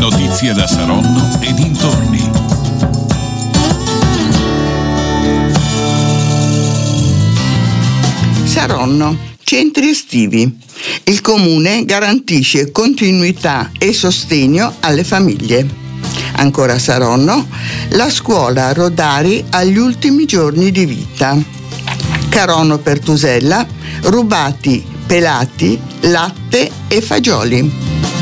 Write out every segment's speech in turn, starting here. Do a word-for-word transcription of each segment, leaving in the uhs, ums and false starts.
Notizie da Saronno e dintorni. Saronno, centri estivi. Il comune garantisce continuità e sostegno alle famiglie. Ancora Saronno, la scuola Rodari agli ultimi giorni di vita. Carono Pertusella, rubati pelati, latte e fagioli.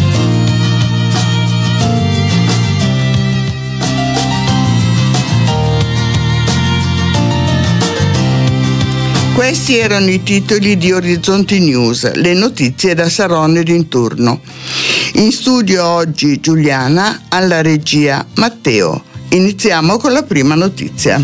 Questi erano i titoli di Orizzonti News, le notizie da Saronno e dintorno. In studio oggi Giuliana, alla regia Matteo. Iniziamo con la prima notizia.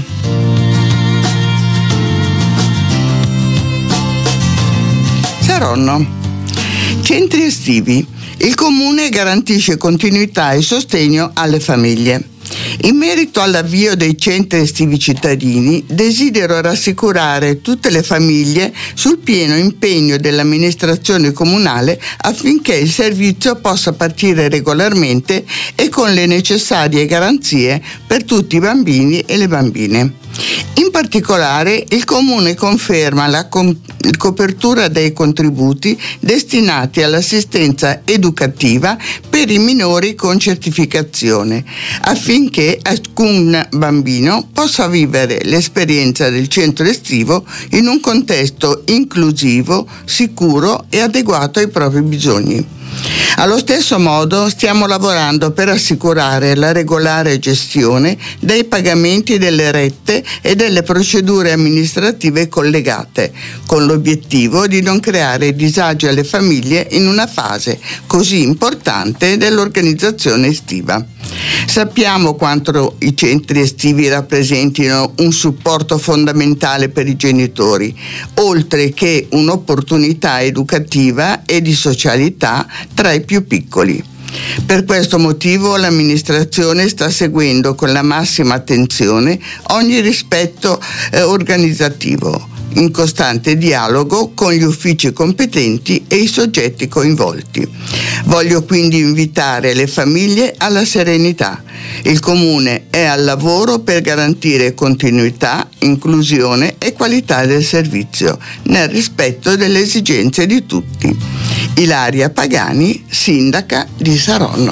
Saronno. Centri estivi. Il comune garantisce continuità e sostegno alle famiglie. In merito all'avvio dei centri estivi cittadini, desidero rassicurare tutte le famiglie sul pieno impegno dell'amministrazione comunale affinché il servizio possa partire regolarmente e con le necessarie garanzie per tutti i bambini e le bambine. In particolare, il Comune conferma la com- copertura dei contributi destinati all'assistenza educativa per i minori con certificazione, affinché ciascun bambino possa vivere l'esperienza del centro estivo in un contesto inclusivo, sicuro e adeguato ai propri bisogni. Allo stesso modo stiamo lavorando per assicurare la regolare gestione dei pagamenti delle rette e delle procedure amministrative collegate, con l'obiettivo di non creare disagi alle famiglie in una fase così importante dell'organizzazione estiva. Sappiamo quanto i centri estivi rappresentino un supporto fondamentale per i genitori, oltre che un'opportunità educativa e di socialità tra i più piccoli. Per questo motivo l'amministrazione sta seguendo con la massima attenzione ogni rispetto eh, organizzativo, in costante dialogo con gli uffici competenti e i soggetti coinvolti. Voglio quindi invitare le famiglie alla serenità. Il Comune è al lavoro per garantire continuità, inclusione e qualità del servizio, nel rispetto delle esigenze di tutti. Ilaria Pagani, sindaca di Saronno.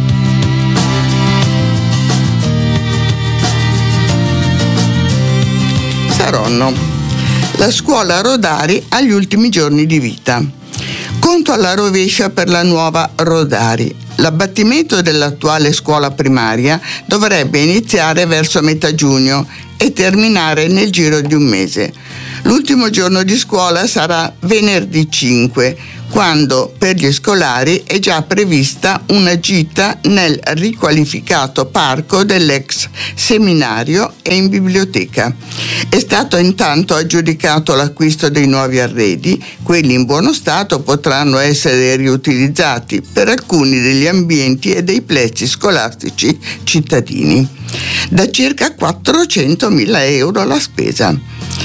Saronno. La scuola Rodari agli ultimi giorni di vita. Conto alla rovescia per la nuova Rodari. L'abbattimento dell'attuale scuola primaria dovrebbe iniziare verso metà giugno e terminare nel giro di un mese. L'ultimo giorno di scuola sarà venerdì cinque, quando per gli scolari è già prevista una gita nel riqualificato parco dell'ex seminario e in biblioteca. È stato intanto aggiudicato l'acquisto dei nuovi arredi. Quelli in buono stato potranno essere riutilizzati per alcuni degli ambienti e dei plessi scolastici cittadini. Da circa quattrocentomila euro la spesa.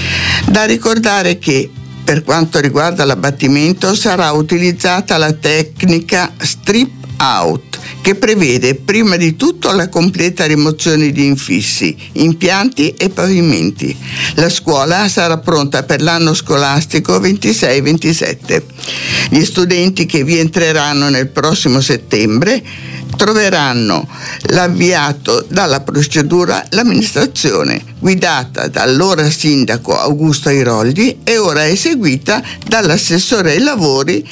Da ricordare che per quanto riguarda l'abbattimento sarà utilizzata la tecnica strip out, che prevede prima di tutto la completa rimozione di infissi, impianti e pavimenti. La scuola sarà pronta per l'anno scolastico ventisei ventisette. Gli studenti che vi entreranno nel prossimo settembre troveranno l'avviato dalla procedura l'amministrazione, guidata dall'ora sindaco Augusto Airoldi e ora eseguita dall'assessore ai lavori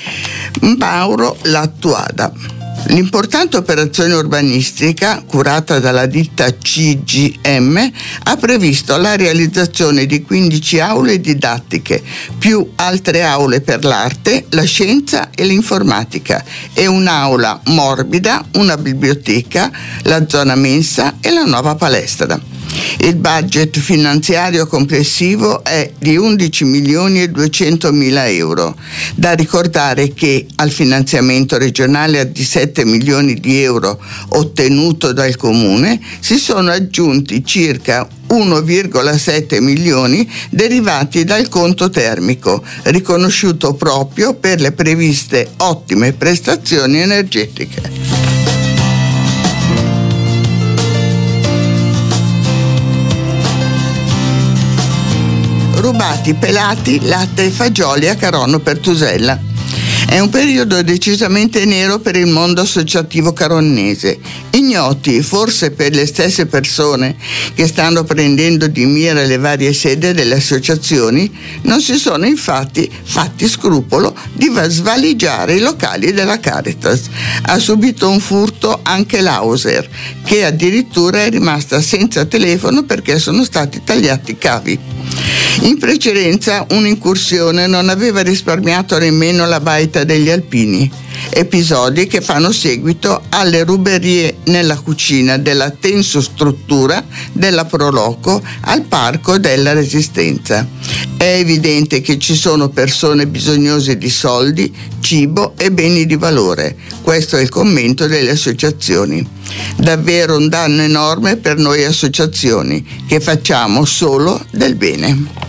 Mauro Lattuada. L'importante operazione urbanistica, curata dalla ditta C G M, ha previsto la realizzazione di quindici aule didattiche, più altre aule per l'arte, la scienza e l'informatica, e un'aula morbida, una biblioteca, la zona mensa e la nuova palestra. Il budget finanziario complessivo è di undici milioni e duecentomila euro. Da ricordare che al finanziamento regionale di sette milioni di euro ottenuto dal Comune si sono aggiunti circa uno virgola sette milioni derivati dal conto termico, riconosciuto proprio per le previste ottime prestazioni energetiche. rubati pelati, latte e fagioli a Caronno Pertusella. È un periodo decisamente nero per il mondo associativo caronnese. Ignoti, forse per le stesse persone che stanno prendendo di mira le varie sedi delle associazioni, non si sono infatti fatti scrupolo di svaligiare i locali della Caritas. Ha subito un furto anche l'Auser, che addirittura è rimasta senza telefono perché sono stati tagliati i cavi. In precedenza un'incursione non aveva risparmiato nemmeno la baita degli alpini, episodi che fanno seguito alle ruberie nella cucina della tensostruttura della Proloco al Parco della Resistenza. È evidente che ci sono persone bisognose di soldi, cibo e beni di valore. Questo è il commento delle associazioni. Davvero un danno enorme per noi associazioni, che facciamo solo del bene.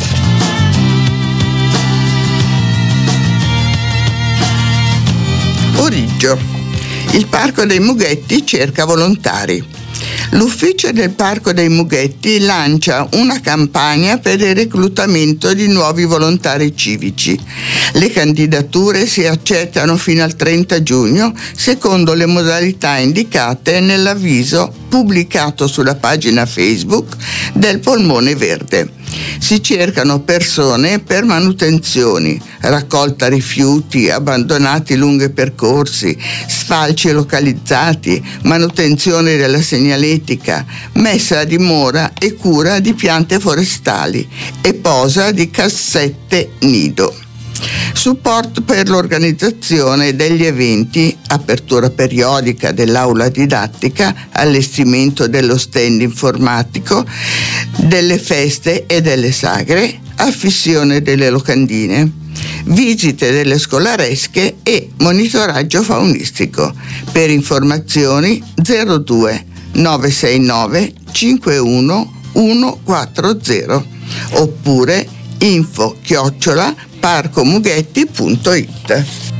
Origgio. Il Parco dei Mughetti cerca volontari. L'ufficio del Parco dei Mughetti lancia una campagna per il reclutamento di nuovi volontari civici. Le candidature si accettano fino al trenta giugno secondo le modalità indicate nell'avviso pubblicato sulla pagina Facebook del Polmone Verde. Si cercano persone per manutenzioni, raccolta rifiuti abbandonati lungo i percorsi, sfalci localizzati, manutenzione della segnaletica, messa a dimora e cura di piante forestali e posa di cassette nido. Supporto per l'organizzazione degli eventi, apertura periodica dell'aula didattica, allestimento dello stand informatico, delle feste e delle sagre, affissione delle locandine, visite delle scolaresche e monitoraggio faunistico. Per informazioni zero due nove sei nove cinque uno uno quattro zero oppure info chiocciola parcomughetti punto it.